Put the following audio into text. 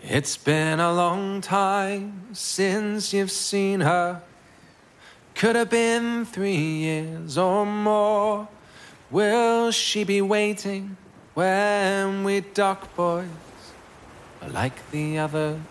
It's been a long time since you've seen her. Could have been 3 years or more. Will she be waiting when we dock, boys? Like the other